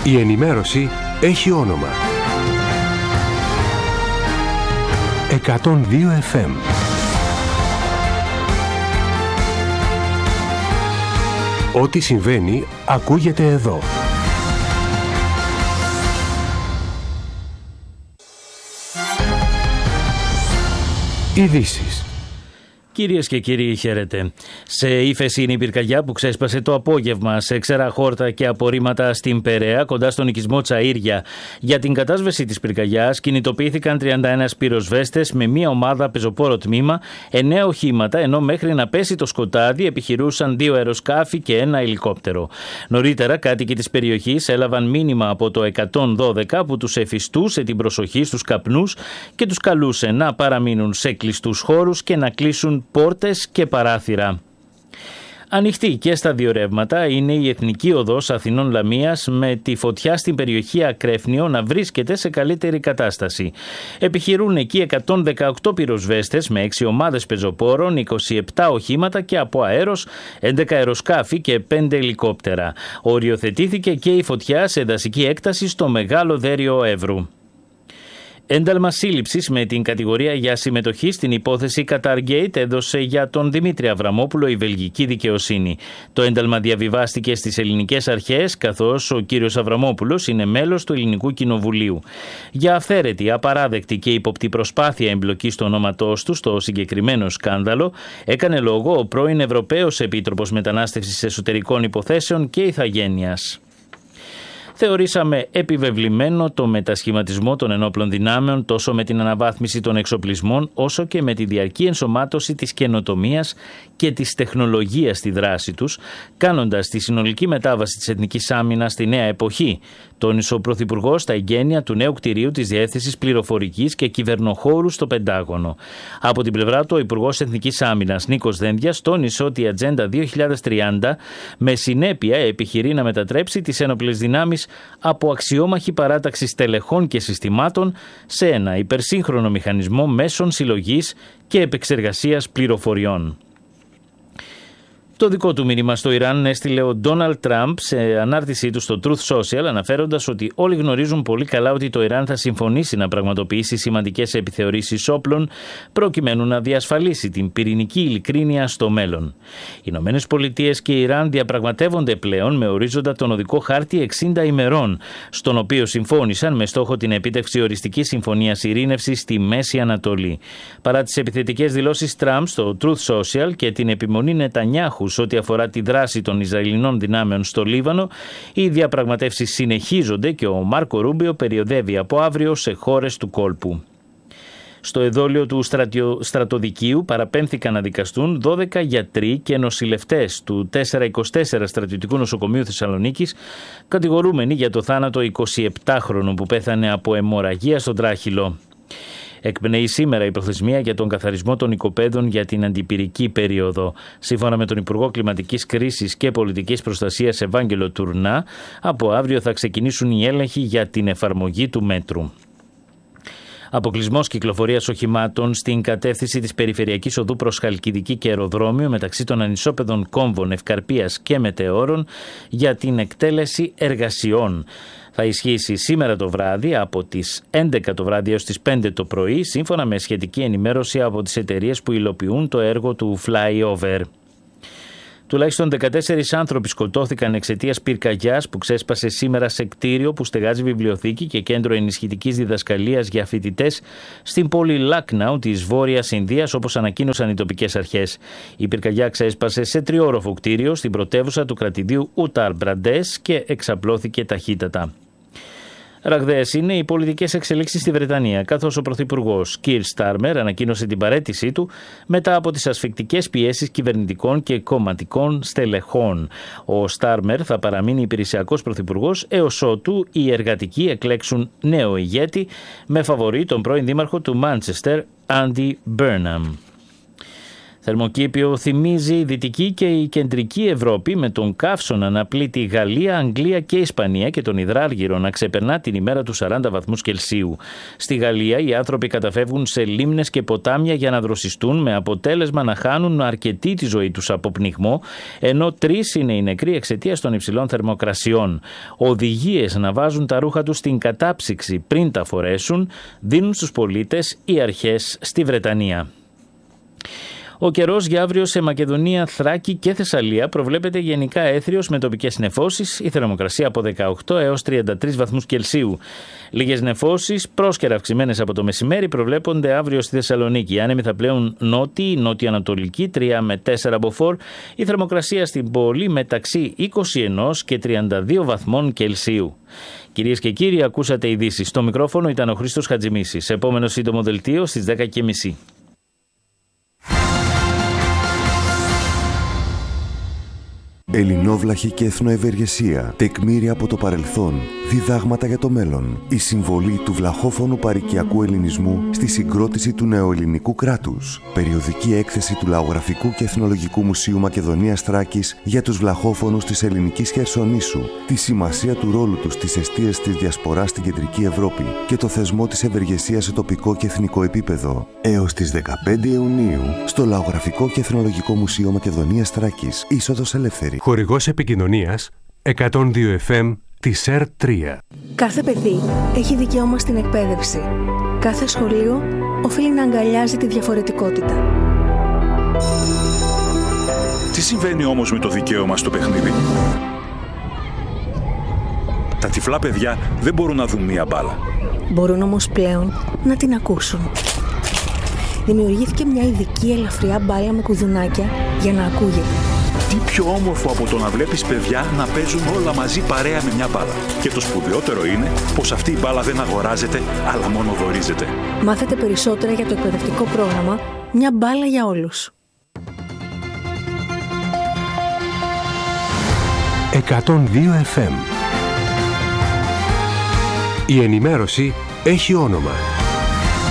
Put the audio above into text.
Η ενημέρωση έχει όνομα. 102 FM. Ό,τι συμβαίνει ακούγεται εδώ. Ειδήσεις. Κυρίες και κύριοι, χαίρετε. Σε ύφεση είναι η πυρκαγιά που ξέσπασε το απόγευμα σε ξερά χόρτα και απορρίμματα στην Περαία, κοντά στον οικισμό Τσαΐρια. Για την κατάσβεση της πυρκαγιάς κινητοποιήθηκαν 31 πυροσβέστες με μία ομάδα πεζοπόρο τμήμα, 9 οχήματα, ενώ μέχρι να πέσει το σκοτάδι επιχειρούσαν 2 αεροσκάφη και 1 ελικόπτερο. Νωρίτερα, κάτοικοι της περιοχής έλαβαν μήνυμα από το 112 που τους εφιστούσε την προσοχή στους καπνούς και τους καλούσε να παραμείνουν σε κλειστούς χώρους και να κλείσουν πόρτες και παράθυρα. Ανοιχτή και στα δύο ρεύματα είναι η Εθνική Οδός Αθηνών Λαμίας, με τη φωτιά στην περιοχή Ακρέφνιο να βρίσκεται σε καλύτερη κατάσταση. Επιχειρούν εκεί 118 πυροσβέστες με 6 ομάδες πεζοπόρων, 27 οχήματα και από αέρος, 11 αεροσκάφη και 5 ελικόπτερα. Οριοθετήθηκε και η φωτιά σε δασική έκταση στο Μεγάλο Δέριο Εύρου. Ένταλμα σύλληψης με την κατηγορία για συμμετοχή στην υπόθεση Qatargate έδωσε για τον Δημήτρη Αβραμόπουλο η βελγική δικαιοσύνη. Το ένταλμα διαβιβάστηκε στις ελληνικές αρχές, καθώς ο κύριος Αβραμόπουλος είναι μέλος του Ελληνικού Κοινοβουλίου. Για αυθαίρετη, απαράδεκτη και ύποπτη προσπάθεια εμπλοκής του ονόματός του στο συγκεκριμένο σκάνδαλο, έκανε λόγο ο πρώην Ευρωπαίος Επίτροπος Μετανάστευσης Εσωτερικών Υποθέσεων και Ηθαγένειας. Θεωρήσαμε επιβεβλημένο το μετασχηματισμό των ενόπλων δυνάμεων τόσο με την αναβάθμιση των εξοπλισμών όσο και με τη διαρκή ενσωμάτωση της καινοτομίας και της τεχνολογίας στη δράση τους, κάνοντας τη συνολική μετάβαση της εθνικής άμυνας στη νέα εποχή, τόνισε ο Πρωθυπουργός στα εγγένεια του νέου κτηρίου της Διεύθυνσης Πληροφορικής και Κυβερνοχώρου στο Πεντάγωνο. Από την πλευρά του, ο Υπουργός Εθνικής Άμυνας Νίκος Δένδιας τόνισε ότι η Ατζέντα 2030 με συνέπεια επιχειρεί να μετατρέψει τις ένοπλες δυνάμεις από αξιόμαχη παράταξη στελεχών και συστημάτων σε ένα υπερσύγχρονο μηχανισμό μέσων συλλογής και επεξεργασίας πληροφοριών. Το δικό του μήνυμα στο Ιράν έστειλε ο Ντόναλντ Τραμπ σε ανάρτησή του στο Truth Social, αναφέροντας ότι όλοι γνωρίζουν πολύ καλά ότι το Ιράν θα συμφωνήσει να πραγματοποιήσει σημαντικές επιθεωρήσεις όπλων προκειμένου να διασφαλίσει την πυρηνική ειλικρίνεια στο μέλλον. Οι Ηνωμένες Πολιτείες και η Ιράν διαπραγματεύονται πλέον με ορίζοντα τον οδικό χάρτη 60 ημερών, στον οποίο συμφώνησαν με στόχο την επίτευξη οριστικής συμφωνίας ειρήνευσης στη Μέση Ανατολή. Παρά τις επιθετικές δηλώσεις Τραμπ στο Truth Social και την επιμονή Νετανιάχου ό,τι αφορά τη δράση των Ισραηλινών δυνάμεων στο Λίβανο, οι διαπραγματεύσεις συνεχίζονται και ο Μάρκο Ρούμπιο περιοδεύει από αύριο σε χώρες του κόλπου. Στο εδόλιο του στρατοδικείου παραπέμφθηκαν να δικαστούν 12 γιατροί και νοσηλευτές του 424 Στρατιωτικού Νοσοκομείου Θεσσαλονίκης, κατηγορούμενοι για το θάνατο 27χρονου που πέθανε από αιμορραγία στον τράχυλο. Εκπνέει σήμερα η προθεσμία για τον καθαρισμό των οικοπαίδων για την αντιπυρική περίοδο. Σύμφωνα με τον Υπουργό Κλιματικής Κρίσης και Πολιτικής Προστασίας Ευάγγελο Τουρνά, από αύριο θα ξεκινήσουν οι έλεγχοι για την εφαρμογή του μέτρου. Αποκλεισμός κυκλοφορίας οχημάτων στην κατεύθυνση της περιφερειακής οδού προς Χαλκιδική και αεροδρόμιο μεταξύ των ανισόπεδων Κόμβων, Ευκαρπίας και Μετεώρων για την εκτέλεση εργασιών. Θα ισχύσει σήμερα το βράδυ από τις 11 το βράδυ έως τις 5 το πρωί, σύμφωνα με σχετική ενημέρωση από τις εταιρείες που υλοποιούν το έργο του flyover. Τουλάχιστον 14 άνθρωποι σκοτώθηκαν εξαιτίας πυρκαγιάς που ξέσπασε σήμερα σε κτίριο που στεγάζει βιβλιοθήκη και κέντρο ενισχυτικής διδασκαλίας για φοιτητές στην πόλη Λάκναου της Βόρειας Ινδίας, όπως ανακοίνωσαν οι τοπικές αρχές. Η πυρκαγιά ξέσπασε σε τριόροφο κτίριο στην πρωτεύουσα του κρατηδίου Ούταρ Μπραντές και εξαπλώθηκε ταχύτατα. Ραγδαίες είναι οι πολιτικές εξελίξεις στη Βρετανία, καθώς ο Πρωθυπουργός Κίρ Στάρμερ ανακοίνωσε την παραίτησή του μετά από τις ασφικτικές πιέσεις κυβερνητικών και κομματικών στελεχών. Ο Στάρμερ θα παραμείνει υπηρεσιακός πρωθυπουργός έως ότου οι εργατικοί εκλέξουν νέο ηγέτη, με φαβορί τον πρώην δήμαρχο του Μάντσεστερ, Άντι Μπέρναμ. Θερμοκήπιο θυμίζει η Δυτική και η Κεντρική Ευρώπη, με τον καύσωνα να πλήττει Γαλλία, Αγγλία και Ισπανία και τον υδράργυρο να ξεπερνά την ημέρα του 40 βαθμούς Κελσίου. Στη Γαλλία οι άνθρωποι καταφεύγουν σε λίμνες και ποτάμια για να δροσιστούν, με αποτέλεσμα να χάνουν αρκετή τη ζωή τους από πνιγμό, ενώ 3 είναι οι νεκροί εξαιτίας των υψηλών θερμοκρασιών. Οδηγίες να βάζουν τα ρούχα τους στην κατάψυξη πριν τα φορέσουν δίνουν στους πολίτες οι αρχές στη Βρετανία. Ο καιρός για αύριο σε Μακεδονία, Θράκη και Θεσσαλία προβλέπεται γενικά έθριος με τοπικές νεφώσεις, η θερμοκρασία από 18 έως 33 βαθμούς Κελσίου. Λίγες νεφώσεις, πρόσκαιρα αυξημένες από το μεσημέρι, προβλέπονται αύριο στη Θεσσαλονίκη. Οι άνεμοι θα πλέουν νότια-ανατολική, 3 με 4 μποφόρ, η θερμοκρασία στην πόλη μεταξύ 21 και 32 βαθμών Κελσίου. Κυρίες και κύριοι, ακούσατε ειδήσεις. Στο μικρόφωνο ήταν ο Χρήστος Χατζημίσης. Επόμενο σύντομο δελτίο στις 10:30. Ελληνόβλαχη και εθνοευεργεσία, τεκμήρια από το παρελθόν, διδάγματα για το μέλλον. Η συμβολή του βλαχόφωνου παροικιακού ελληνισμού στη συγκρότηση του νεοελληνικού κράτους. Περιοδική έκθεση του Λαογραφικού και Εθνολογικού Μουσείου Μακεδονίας Θράκης για τους βλαχόφωνους της ελληνικής Χερσονήσου, τη σημασία του ρόλου τους στις εστίες της διασποράς στην Κεντρική Ευρώπη και το θεσμό της ευεργεσίας σε τοπικό και εθνικό επίπεδο. Έως τις 15 Ιουνίου στο Λαογραφικό και Εθνολογικό Μουσείο Μακεδονίας Θράκης, είσοδος ελεύθερη. Χορηγός επικοινωνίας 102 FM της ΕΡΤ3. Κάθε παιδί έχει δικαίωμα στην εκπαίδευση. Κάθε σχολείο οφείλει να αγκαλιάζει τη διαφορετικότητα. Τι συμβαίνει όμως με το δικαίωμα στο παιχνίδι? Τα τυφλά παιδιά δεν μπορούν να δουν μία μπάλα. Μπορούν όμως πλέον να την ακούσουν. Δημιουργήθηκε μια ειδική ελαφριά μπάλα με κουδουνάκια για να ακούγεται. Τι πιο όμορφο από το να βλέπεις παιδιά να παίζουν όλα μαζί παρέα με μια μπάλα. Και το σπουδαιότερο είναι πως αυτή η μπάλα δεν αγοράζεται, αλλά μόνο δωρίζεται. Μάθετε περισσότερα για το εκπαιδευτικό πρόγραμμα «Μια μπάλα για όλους». 102 FM. Η ενημέρωση έχει όνομα.